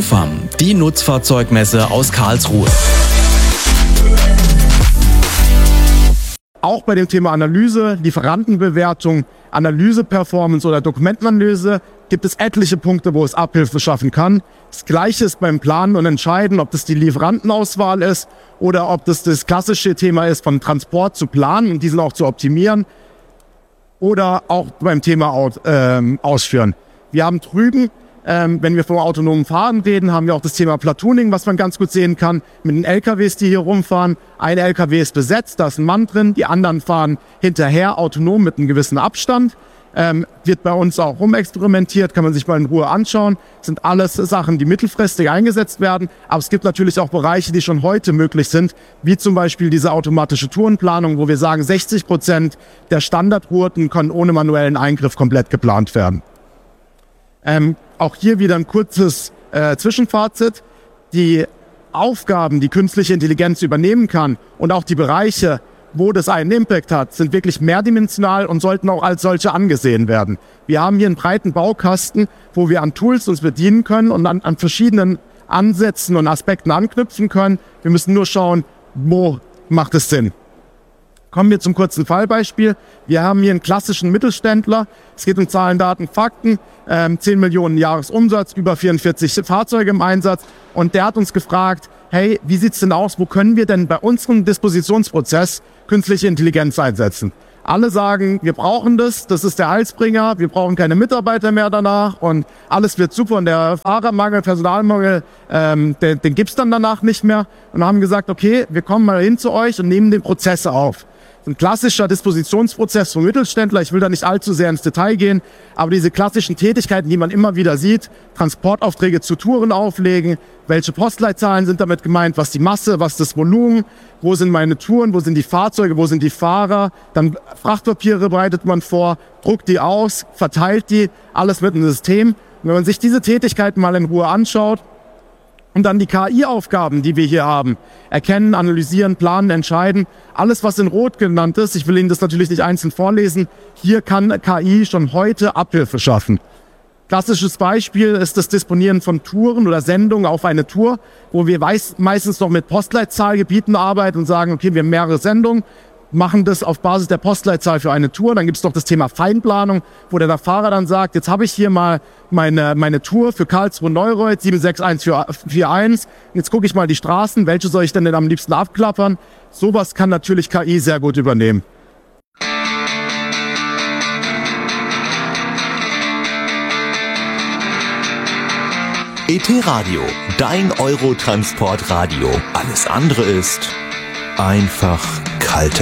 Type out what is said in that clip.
Eurofam, die Nutzfahrzeugmesse aus Karlsruhe. Auch bei dem Thema Analyse, Lieferantenbewertung, Analyse-Performance oder Dokumentenanalyse gibt es etliche Punkte, wo es Abhilfe schaffen kann. Das Gleiche ist beim Planen und Entscheiden, ob das die Lieferantenauswahl ist oder ob das klassische Thema ist, von Transport zu planen und diesen auch zu optimieren oder auch beim Thema Ausführen. Wir haben drüben, wenn wir vom autonomen Fahren reden, haben wir auch das Thema Platooning, was man ganz gut sehen kann, mit den LKWs, die hier rumfahren. Ein LKW ist besetzt, da ist ein Mann drin, die anderen fahren hinterher autonom mit einem gewissen Abstand. Wird bei uns auch rumexperimentiert, kann man sich mal in Ruhe anschauen. Das sind alles Sachen, die mittelfristig eingesetzt werden. Aber es gibt natürlich auch Bereiche, die schon heute möglich sind, wie zum Beispiel diese automatische Tourenplanung, wo wir sagen, 60% der Standardrouten können ohne manuellen Eingriff komplett geplant werden. Auch hier wieder ein kurzes Zwischenfazit. Die Aufgaben, die künstliche Intelligenz übernehmen kann und auch die Bereiche, wo das einen Impact hat, sind wirklich mehrdimensional und sollten auch als solche angesehen werden. Wir haben hier einen breiten Baukasten, wo wir an Tools uns bedienen können und an verschiedenen Ansätzen und Aspekten anknüpfen können. Wir müssen nur schauen, wo macht es Sinn. Kommen wir zum kurzen Fallbeispiel. Wir haben hier einen klassischen Mittelständler. Es geht um Zahlen, Daten, Fakten. 10 Millionen Jahresumsatz, über 44 Fahrzeuge im Einsatz. Und der hat uns gefragt, hey, wie sieht's denn aus? Wo können wir denn bei unserem Dispositionsprozess künstliche Intelligenz einsetzen? Alle sagen, wir brauchen das ist der Heilsbringer, wir brauchen keine Mitarbeiter mehr danach und alles wird super und der Fahrermangel, Personalmangel, den gibt's dann danach nicht mehr. Und haben gesagt, okay, wir kommen mal hin zu euch und nehmen den Prozesse auf. Ein klassischer Dispositionsprozess vom Mittelständler, ich will da nicht allzu sehr ins Detail gehen, aber diese klassischen Tätigkeiten, die man immer wieder sieht, Transportaufträge zu Touren auflegen, welche Postleitzahlen sind damit gemeint, was die Masse, was das Volumen, wo sind meine Touren, wo sind die Fahrzeuge, wo sind die Fahrer, dann Frachtpapiere bereitet man vor, druckt die aus, verteilt die, alles mit einem System. Und wenn man sich diese Tätigkeiten mal in Ruhe anschaut, und dann die KI-Aufgaben, die wir hier haben. Erkennen, analysieren, planen, entscheiden. Alles, was in Rot genannt ist, ich will Ihnen das natürlich nicht einzeln vorlesen, hier kann KI schon heute Abhilfe schaffen. Klassisches Beispiel ist das Disponieren von Touren oder Sendungen auf eine Tour, wo wir meistens noch mit Postleitzahlgebieten arbeiten und sagen, okay, wir haben mehrere Sendungen, machen das auf Basis der Postleitzahl für eine Tour. Dann gibt es noch das Thema Feinplanung, wo der Fahrer dann sagt, jetzt habe ich hier mal meine Tour für Karlsruhe-Neureuth 76141. Jetzt gucke ich mal die Straßen, welche soll ich denn am liebsten abklappern? Sowas kann natürlich KI sehr gut übernehmen. ET Radio, dein Eurotransport-Radio. Alles andere ist einfach kalte